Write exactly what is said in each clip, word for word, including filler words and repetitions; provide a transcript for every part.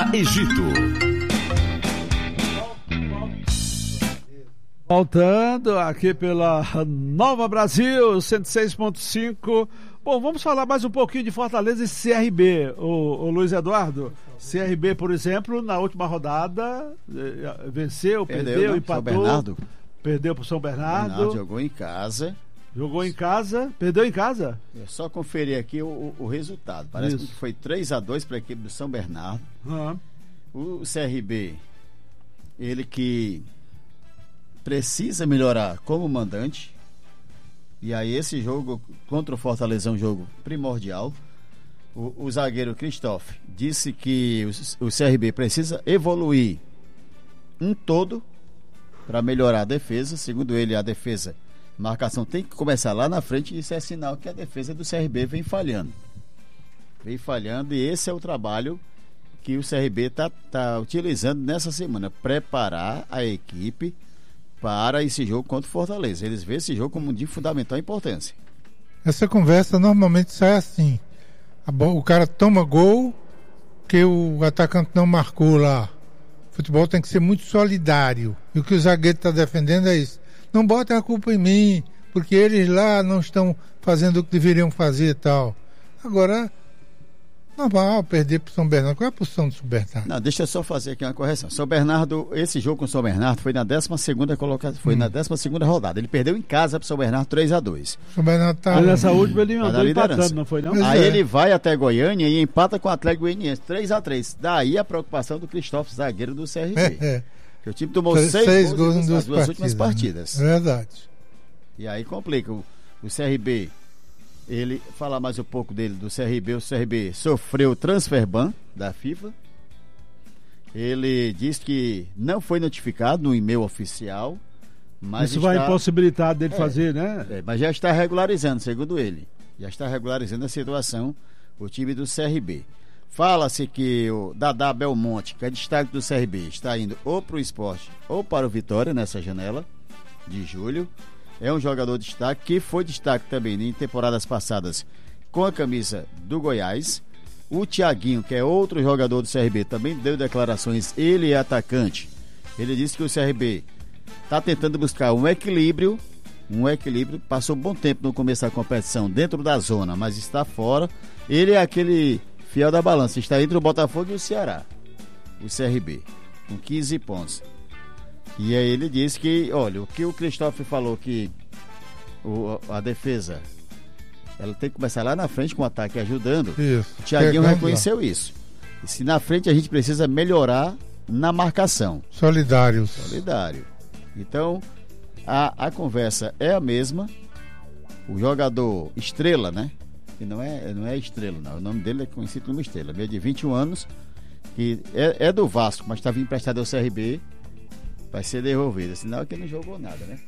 Egito. Voltando aqui pela Nova Brasil, cento e seis ponto cinco. Bom, vamos falar mais um pouquinho de Fortaleza e C R B, o, o Luiz Eduardo. C R B, por exemplo, na última rodada, venceu, perdeu, perdeu empatou. São Bernardo. Perdeu para o São Bernardo. Bernardo jogou em casa. Jogou em casa, perdeu em casa? É só conferir aqui o, o, o resultado. Parece Isso. que foi três a dois para a equipe do São Bernardo. Uhum. O C R B, ele que precisa melhorar como mandante. E aí esse jogo contra o Fortaleza é um jogo primordial. O, o zagueiro Christoph disse que o, o C R B precisa evoluir um todo para melhorar a defesa. Segundo ele, a defesa, a marcação tem que começar lá na frente. E isso é sinal que a defesa do C R B vem falhando. Vem falhando e esse é o trabalho que o C R B está tá utilizando nessa semana. Preparar a equipe para esse jogo contra o Fortaleza. Eles veem esse jogo como de fundamental importância. Essa conversa normalmente sai assim. O cara toma gol que o atacante não marcou lá. O futebol tem que ser muito solidário. E o que o zagueiro está defendendo é isso. Não botem a culpa em mim, porque eles lá não estão fazendo o que deveriam fazer e tal. Agora, normal perder para o São Bernardo. Qual é a posição do São Bernardo? Não, deixa eu só fazer aqui uma correção. São Bernardo, esse jogo com o São Bernardo foi na décima segunda colocação, foi hum. na décima segunda rodada. Ele perdeu em casa para o São Bernardo três a dois. São Bernardo tá... Mas nessa última ele andou empatando, não foi não? Mas Aí é. ele vai até Goiânia e empata com o Atlético Goianiense, três a três. Daí a preocupação do Christoph, zagueiro do C R B. É, é. Que o time tomou seis, seis gols nas duas, duas últimas partidas. Né? Verdade. E aí complica. O, o C R B, ele, falar mais um pouco dele, do C R B, o C R B sofreu transfer ban da FIFA. Ele disse que não foi notificado no e-mail oficial, mas isso está, vai impossibilitar dele é, fazer, né? É, mas já está regularizando, segundo ele. Já está regularizando a situação, o time do C R B. Fala-se que o Dadá Belmonte, que é destaque do C R B, está indo ou para o Sport ou para o Vitória nessa janela de julho. É um jogador de destaque, que foi destaque também em temporadas passadas com a camisa do Goiás. O Thiaguinho, que é outro jogador do C R B, também deu declarações, ele é atacante. Ele disse que o C R B está tentando buscar um equilíbrio, um equilíbrio, passou um bom tempo no começo da competição dentro da zona, mas está fora. Ele é aquele fiel da balança, está entre o Botafogo e o Ceará, o C R B, com quinze pontos. E aí ele disse que, olha, o que o Christoph falou, que o, a defesa, ela tem que começar lá na frente com o ataque ajudando. Isso. O Thiaguinho reconheceu isso. E se na frente a gente precisa melhorar na marcação. Solidários. Solidário. Então, a, a conversa é a mesma. O jogador Estrela, né? Que não é, não é Estrela, não. O nome dele é conhecido como Estrela. Meio de vinte e um anos, que é, é do Vasco, mas estava emprestado ao C R B. Vai ser devolvido, sinal que ele não jogou nada, né?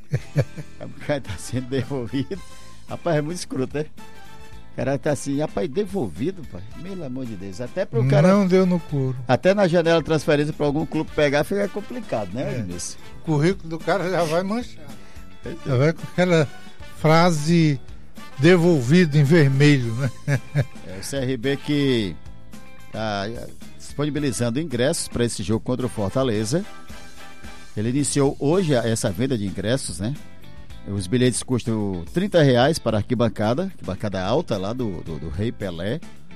O cara tá sendo devolvido. Rapaz, é muito escroto, né? O cara tá assim, rapaz, devolvido, pai. Pelo amor de Deus. Até pro cara. Não deu no couro. Até na janela de transferência para algum clube pegar fica complicado, né, é. O currículo do cara já vai manchar. É. Já vai com aquela frase devolvido em vermelho, né? É o C R B que tá disponibilizando ingressos para esse jogo contra o Fortaleza. Ele iniciou hoje essa venda de ingressos, né? Os bilhetes custam trinta reais para a arquibancada, arquibancada alta lá do, do, do Rei Pelé,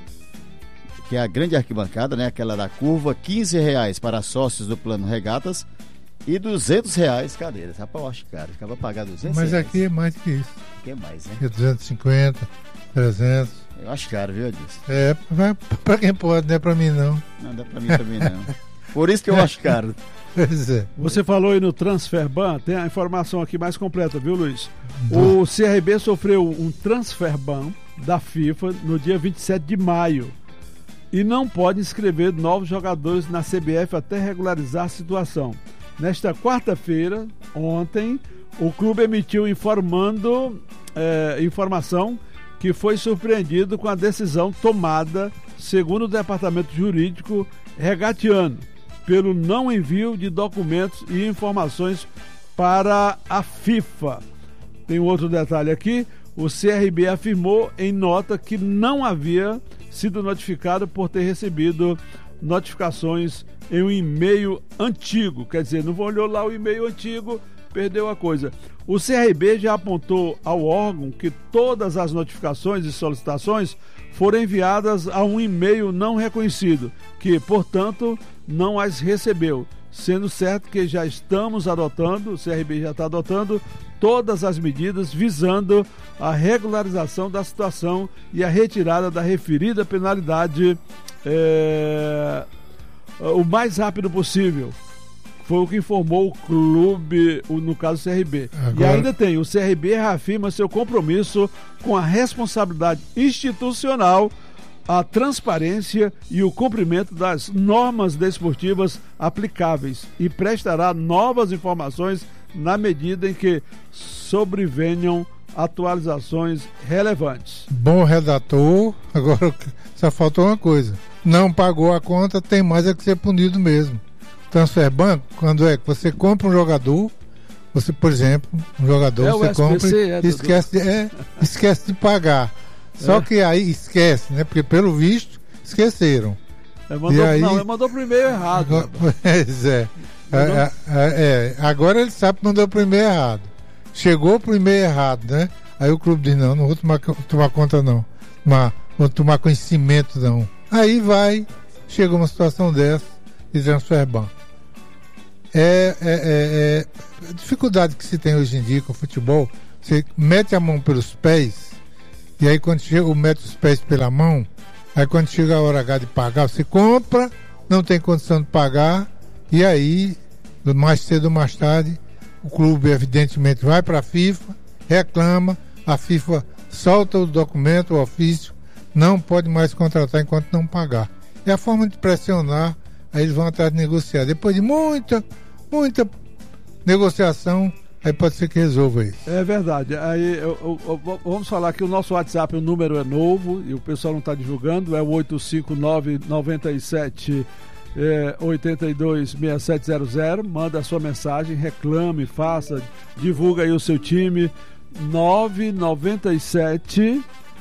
que é a grande arquibancada, né? Aquela da curva, quinze reais para sócios do Plano Regatas e duzentos reais cadeiras. Rapaz, eu acho caro, acaba pagar duzentos Mas reais. Aqui é mais que isso. Aqui é mais, né? Aqui é duzentos e cinquenta, trezentos. Eu acho caro, viu, Adilson? É, para quem pode, não é para mim não. Não, não é para mim também não. Por isso que eu acho caro. Pois é. Você falou aí no Transfer Ban, tem a informação aqui mais completa, viu, Luiz? O C R B sofreu um Transfer Ban da FIFA no dia vinte e sete de maio e não pode inscrever novos jogadores na C B F até regularizar a situação. Nesta quarta-feira, ontem, o clube emitiu informando, é, informação que foi surpreendido com a decisão tomada, segundo o departamento jurídico regatiano, pelo não envio de documentos e informações para a FIFA. Tem um outro detalhe aqui, o C R B afirmou em nota que não havia sido notificado por ter recebido notificações em um e-mail antigo. Quer dizer, não olhou lá o e-mail antigo, perdeu a coisa. O C R B já apontou ao órgão que todas as notificações e solicitações foram enviadas a um e-mail não reconhecido, que, portanto, não as recebeu, sendo certo que já estamos adotando, o C R B já está adotando todas as medidas visando a regularização da situação e a retirada da referida penalidade é, o mais rápido possível. Foi o que informou o clube, no caso o C R B. Agora... E ainda tem, o C R B reafirma seu compromisso com a responsabilidade institucional, a transparência e o cumprimento das normas desportivas aplicáveis e prestará novas informações na medida em que sobrevenham atualizações relevantes. Bom redator, agora só faltou uma coisa. Não pagou a conta, tem mais é que ser punido mesmo. Transfer banco, quando é que você compra um jogador, você, por exemplo, um jogador, é você compra é, e esquece de, é, esquece de pagar. Só é. que aí esquece, né? Porque pelo visto, esqueceram. É, mandou, e aí, não, ele mandou pro e-mail errado. Agora, pois é. É, é, é. Agora ele sabe que mandou pro e-mail errado. Chegou pro e-mail errado, né? Aí o clube diz, não, não vou tomar, tomar conta não. Não vou tomar conhecimento não. Aí vai, chega uma situação dessa de transfer banco. É, é, é, é a dificuldade que se tem hoje em dia com o futebol, você mete a mão pelos pés, e aí quando chega, mete os pés pela mão, aí quando chega a hora H de pagar, você compra, não tem condição de pagar, e aí, mais cedo ou mais tarde, o clube evidentemente vai para a FIFA, reclama, a FIFA solta o documento, o ofício, não pode mais contratar enquanto não pagar. É a forma de pressionar, aí eles vão atrás de negociar. Depois de muita, muita negociação, aí pode ser que resolva isso. É verdade. Aí eu, eu, eu, vamos falar que o nosso WhatsApp, o número é novo e o pessoal não está divulgando, é o oito cinco nove nove sete oito dois seis sete zero zero. Manda a sua mensagem, reclame, faça, divulga aí o seu time. nove nove sete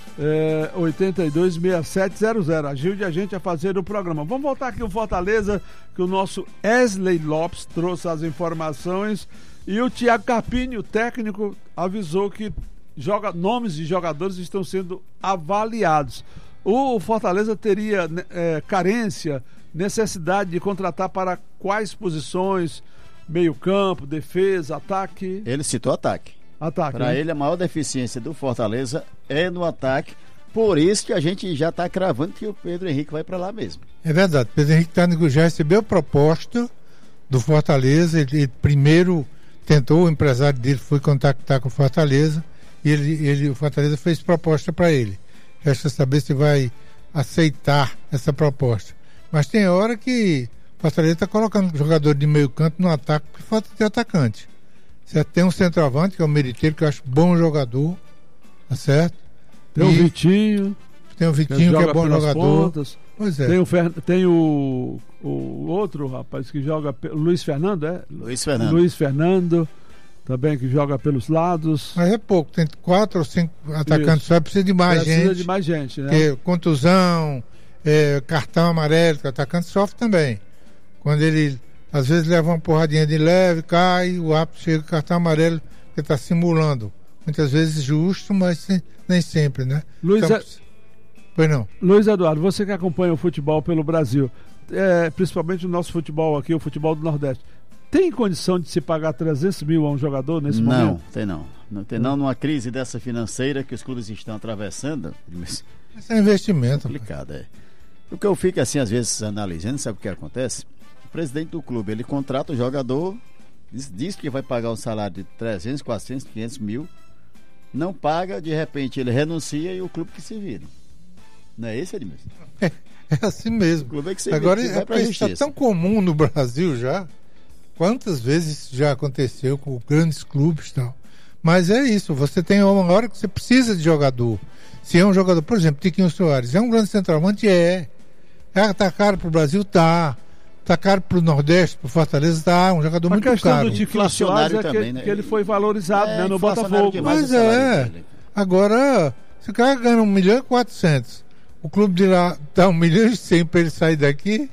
É, oito dois seis sete zero zero. Ajude a gente a fazer o programa. Vamos voltar aqui o Fortaleza, que o nosso Wesley Lopes trouxe as informações e o Thiago Carpini, o técnico, avisou que joga, nomes de jogadores estão sendo avaliados. O Fortaleza teria é, carência, necessidade de contratar para quais posições? Meio campo, defesa, ataque? Ele citou ataque. Ataque, Para né? ele, a maior deficiência do Fortaleza é no ataque. Por isso que a gente já está cravando que o Pedro Henrique vai para lá mesmo. É verdade. Pedro Henrique tá, já recebeu proposta do Fortaleza. Ele, ele primeiro tentou, o empresário dele foi contactar com o Fortaleza. E ele, ele, o Fortaleza fez proposta para ele. Resta saber se vai aceitar essa proposta. Mas tem hora que o Fortaleza está colocando jogador de meio campo no ataque por falta de atacante. Certo? Tem um centroavante, que é o Meriteiro, que eu acho bom jogador, tá certo? Tem e o Vitinho. Tem o Vitinho, que, que é bom jogador. Pontas. Pois é. Tem, o, Fer... tem o... o outro rapaz que joga, pe... Luiz Fernando, é? Luiz Fernando. Luiz Fernando, também que joga pelos lados. Mas é pouco, tem quatro ou cinco atacantes só, precisa de mais precisa gente. Precisa de mais gente, né? Porque contusão, é, cartão amarelo, que o atacante sofre também. Quando ele... Às vezes leva uma porradinha de leve, cai, o árbitro chega com cartão amarelo, que está simulando. Muitas vezes justo, mas nem sempre, né? Luiz, então, é... Pois não. Luiz Eduardo, você que acompanha o futebol pelo Brasil, é, principalmente o nosso futebol aqui, o futebol do Nordeste, tem condição de se pagar trezentos mil a um jogador nesse não, momento? Não, tem não. Não tem não, numa crise dessa financeira que os clubes estão atravessando. Isso é investimento. É complicado, é. O que eu fico assim, às vezes, analisando, sabe o que acontece? O presidente do clube, ele contrata o jogador, diz, diz que vai pagar um salário de trezentos, quatrocentos, quinhentos mil, não paga, de repente ele renuncia e o clube que se vira. Não é esse, Edmilson? É, é assim mesmo. O clube é que se Agora, vira, que vai é, está tão comum no Brasil já. Quantas vezes isso já aconteceu com grandes clubes e tal. Mas é isso, você tem uma hora que você precisa de jogador. Se é um jogador, por exemplo, Tiquinho Soares, é um grande centroavante? É. É, tá caro pro Brasil? Tá. Tá caro pro Nordeste, pro Fortaleza? Tá. Um jogador a muito caro. A questão do Tiquinho Soares é também, que, né? que ele foi valorizado, é, né, no Botafogo. Mas é. Agora, se o cara ganha um milhão e quatrocentos, o clube de lá dá um milhão e cem para ele sair daqui,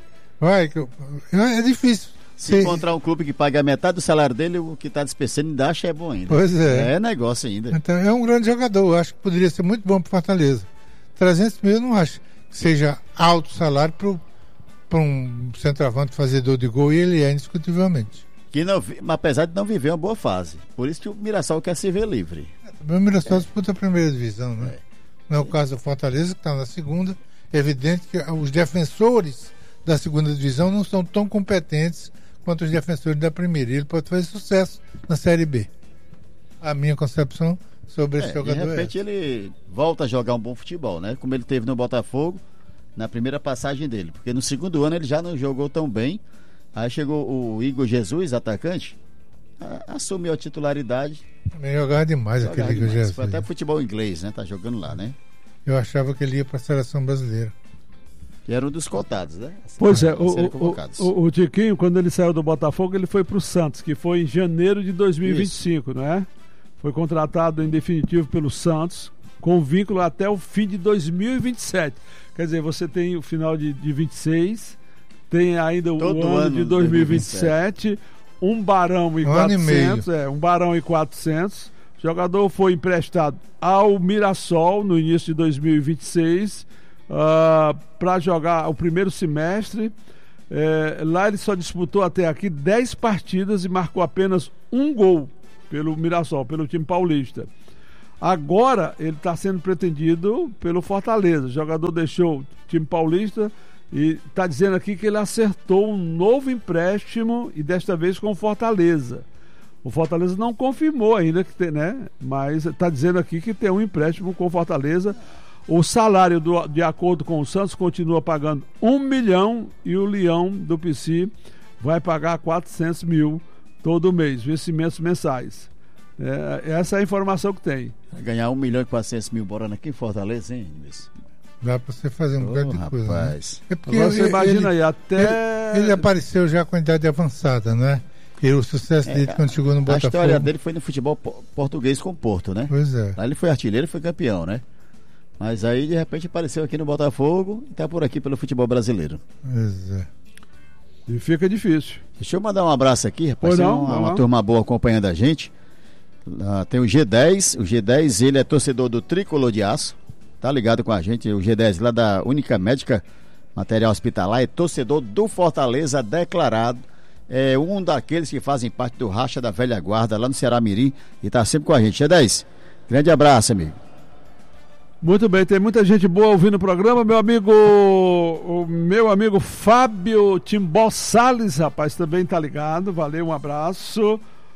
Vai, é difícil. Se Cê... encontrar um clube que paga a metade do salário dele, o que está dispensando ainda acha é bom ainda. Pois é. É negócio ainda. Então, é um grande jogador. Eu acho que poderia ser muito bom para Fortaleza. trezentos mil eu não acho que seja alto salário para um centroavante fazedor de gol, e ele é indiscutivelmente. Que não, apesar de não viver uma boa fase. Por isso que o Mirassol quer se ver livre. É, o Mirassol é. disputa a primeira divisão, né? É. Não é o caso do Fortaleza, que está na segunda. É evidente que os defensores da segunda divisão não são tão competentes quanto os defensores da primeira. Ele pode fazer sucesso na Série B. A minha concepção sobre esse é, jogador. De repente é. ele volta a jogar um bom futebol, né? Como ele teve no Botafogo na primeira passagem dele. Porque no segundo ano ele já não jogou tão bem. Aí chegou o Igor Jesus, atacante, assumiu a titularidade. Também jogava demais jogava aquele demais. Igor Jesus. Foi até futebol inglês, né? Tá jogando lá, né? Eu achava que ele ia para a seleção brasileira. Que era um dos cotados, né? Pois é, o, o, o, o Tiquinho, quando ele saiu do Botafogo, ele foi para o Santos, que foi em janeiro de dois mil e vinte e cinco, não é? Foi contratado em definitivo pelo Santos, com vínculo até o fim de dois mil e vinte e sete. Quer dizer, você tem o final de, de vinte e seis, tem ainda o Todo ano, ano de dois mil e vinte e sete, um barão e um quatrocentos, é, um barão e quatrocentos. O jogador foi emprestado ao Mirassol no início de dois mil e vinte e seis, Uh, para jogar o primeiro semestre. É, lá ele só disputou até aqui dez partidas e marcou apenas um gol pelo Mirassol, pelo time paulista. Agora ele está sendo pretendido pelo Fortaleza. O jogador deixou o time paulista e está dizendo aqui que ele acertou um novo empréstimo, e desta vez com o Fortaleza. O Fortaleza não confirmou ainda que tem, né? Mas está dizendo aqui que tem um empréstimo com o Fortaleza. O salário, do, de acordo com o Santos, continua pagando um milhão, e o Leão do P C vai pagar quatrocentos mil todo mês, vencimentos mensais. É, essa é a informação que tem. Vai ganhar um milhão e quatrocentos mil morando aqui em Fortaleza, hein, Luiz? Dá para você fazer um bocado oh, de rapaz. coisa, né? É porque você ele, imagina ele, aí, até... Ele, ele apareceu já com a idade avançada, né? E o sucesso dele é, quando chegou no Botafogo... A história dele foi no futebol português com o Porto, né? Pois é. Aí ele foi artilheiro e foi campeão, né? Mas aí, de repente, apareceu aqui no Botafogo e tá por aqui pelo futebol brasileiro. Pois é. E fica difícil. Deixa eu mandar um abraço aqui, rapaz. Tem uma, uma turma boa acompanhando a gente. Uh, tem o G dez. O G dez, ele é torcedor do Tricolor de Aço. Tá ligado com a gente. O G dez lá da Única Médica Material Hospitalar é torcedor do Fortaleza declarado. É um daqueles que fazem parte do Racha da Velha Guarda lá no Ceará Mirim e tá sempre com a gente. G dez, grande abraço, amigo. Muito bem, tem muita gente boa ouvindo o programa. Meu amigo, o meu amigo Fábio Timbó Salles, rapaz, também tá ligado. Valeu, um abraço.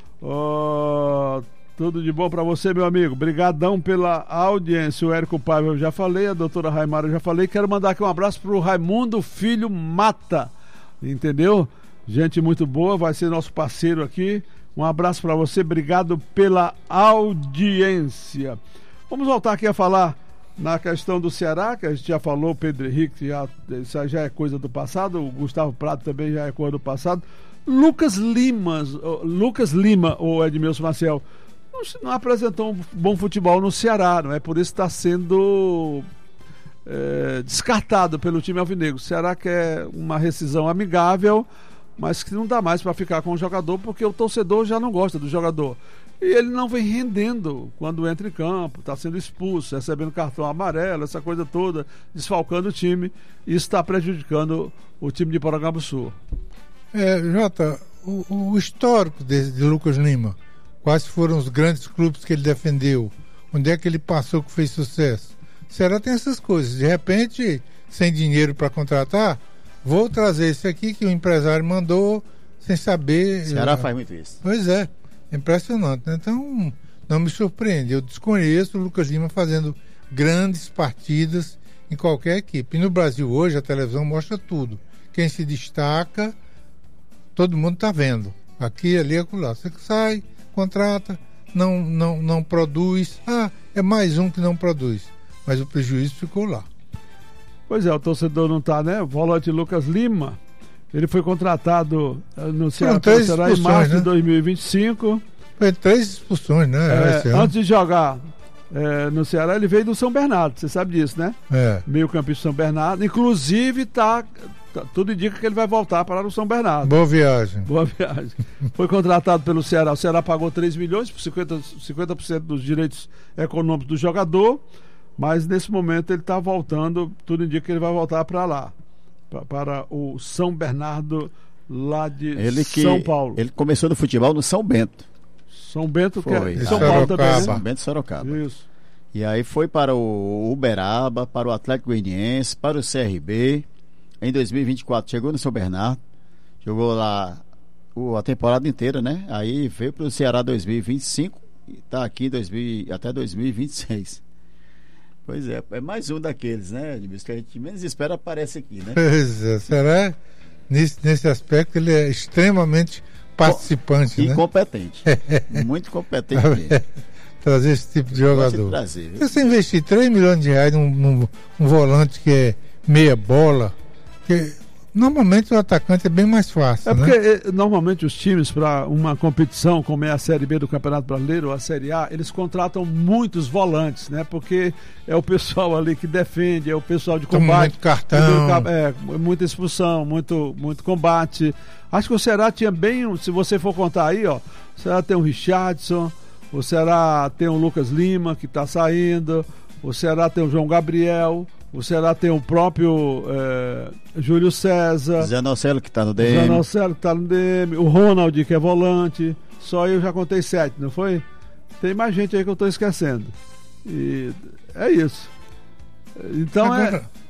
Uh, tudo de bom para você, meu amigo. Obrigadão pela audiência. O Érico Paiva eu já falei, a doutora Raimara eu já falei. Quero mandar aqui um abraço pro Raimundo Filho Mata, entendeu? Gente muito boa, vai ser nosso parceiro aqui. Um abraço para você, obrigado pela audiência. Vamos voltar aqui a falar na questão do Ceará, que a gente já falou, o Pedro Henrique, já, isso já é coisa do passado, o Gustavo Prado também já é coisa do passado. Lucas Lima, Lucas Lima, ou Edmilson Maciel, não, não apresentou um bom futebol no Ceará, não é? Por isso está sendo é, descartado pelo time alvinegro. O Ceará quer uma rescisão amigável, mas que não dá mais para ficar com o jogador, porque o torcedor já não gosta do jogador. E ele não vem rendendo quando entra em campo, está sendo expulso, recebendo cartão amarelo, essa coisa toda, desfalcando o time. Isso está prejudicando o time de Porangabuçu. É, Jota, o, o histórico de, de Lucas Lima, quais foram os grandes clubes que ele defendeu, onde é que ele passou que fez sucesso? O Ceará tem essas coisas, de repente, sem dinheiro para contratar, vou trazer esse aqui que o empresário mandou, sem saber. O Ceará faz muito isso. Pois é. Impressionante, né? Então não me surpreende. Eu desconheço o Lucas Lima fazendo grandes partidas em qualquer equipe. E no Brasil hoje a televisão mostra tudo. Quem se destaca, todo mundo está vendo. Aqui, ali, acolá. Você que sai, contrata, não, não, não produz. Ah, é mais um que não produz. Mas o prejuízo ficou lá. Pois é, o torcedor não está, né? O volante Lucas Lima. Ele foi contratado no Ceará, Ceará em março, né? De dois mil e vinte e cinco. Foi três expulsões, né? É, antes de jogar é, no Ceará, ele veio do São Bernardo, você sabe disso, né? É. Meio campista São Bernardo. Inclusive, tá, tudo indica que ele vai voltar para o São Bernardo. Boa viagem. Boa viagem. Foi contratado pelo Ceará. O Ceará pagou três milhões por cinquenta, cinquenta por cento dos direitos econômicos do jogador, mas nesse momento ele está voltando, tudo indica que ele vai voltar para lá, pra, para o São Bernardo, lá de ele que, São Paulo. Ele começou no futebol no São Bento. São Bento, que foi. é São Paulo também, né? São Bento, Sorocaba. Isso. E aí foi para o Uberaba, para o Atlético Goianiense, para o C R B. Em dois mil e vinte e quatro chegou no São Bernardo, jogou lá o, a temporada inteira, né? Aí veio para o Ceará dois mil e vinte e cinco e está aqui dois mil, até dois mil e vinte e seis. Pois é, é mais um daqueles, né, Edmilson, que a gente menos espera aparece aqui, né? Pois é, será? Nesse, nesse aspecto ele é extremamente participante, e né? competente. Muito competente mesmo. Trazer esse tipo de jogador. Trazer, se você investir três milhões de reais num, num, num volante que é meia bola, que normalmente o atacante é bem mais fácil. É porque né? normalmente os times, para uma competição como é a Série B do Campeonato Brasileiro ou a Série A, eles contratam muitos volantes, né? Porque é o pessoal ali que defende, é o pessoal de combate. Muito cartão. É, muita expulsão, muito, muito combate. Acho que o Ceará tinha bem, se você for contar aí, ó, o Ceará tem o Richardson, o Ceará tem o Lucas Lima, que está saindo, o Ceará tem o João Gabriel, o Ceará tem o próprio é, Júlio César, Zé Nocelo, que está no D M, Zé Nocelo, que está no D M, o Ronald, que é volante. Só eu já contei sete, não foi? Tem mais gente aí que eu estou esquecendo. E é isso. Então Agora... é